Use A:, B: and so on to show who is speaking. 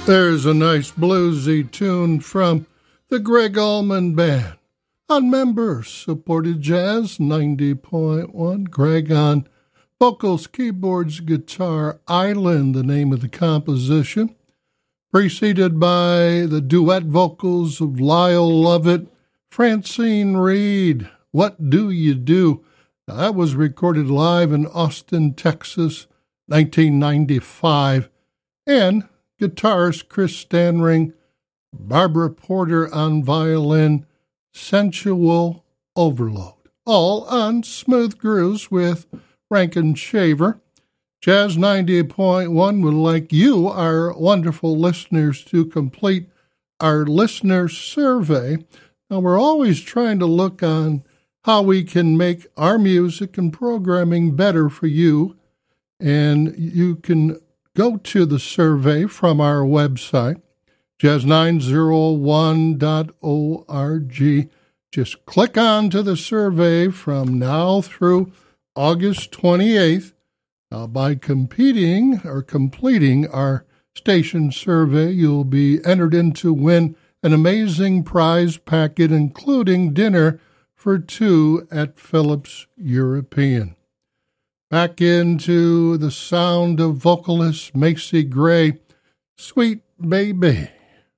A: There's a nice bluesy tune from the Greg Allman Band on member-supported jazz 90.1. Greg on vocals, keyboards, guitar, Island, the name of the composition, preceded by the duet vocals of Lyle Lovett, Francine Reed, What Do You Do? Now, that was recorded live in Austin, Texas, 1995, and guitarist Chris Stanring, Barbara Porter on violin, Sensual Overload, all on Smooth Grooves with Rankin Shaver. Jazz 90.1 would like you, our wonderful listeners, to complete our listener survey. Now, we're always trying to look on how we can make our music and programming better for you, and you can go to the survey from our website, jazz901.org. Just click on to the survey from now through August 28th. Now, by completing our station survey, you'll be entered in to win an amazing prize packet, including dinner for two at Phillips European. Back into the sound of vocalist Macy Gray, Sweet Baby.